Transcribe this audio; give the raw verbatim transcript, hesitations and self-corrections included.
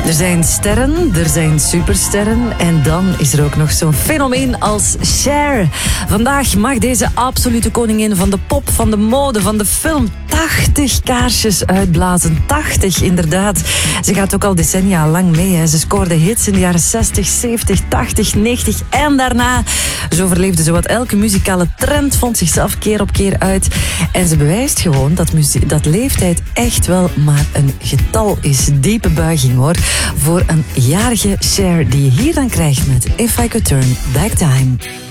Er zijn sterren, er zijn supersterren en dan is er ook nog zo'n fenomeen als Cher. Vandaag mag deze absolute koningin van de pop, van de mode, van de film tachtig kaarsjes uitblazen. tachtig, inderdaad. Ze gaat ook al decennia lang mee. Hè. Ze scoorde hits in de jaren zestig, zeventig, tachtig, negentig en daarna. Ze overleefde zowat elke muzikale trend, vond zichzelf keer op keer uit. En ze bewijst gewoon dat, muzie- dat leeftijd echt wel maar een getal is. Diepe buiging hoor. Voor een jarige Cher die je hier dan krijgt met If I Could Turn Back Time.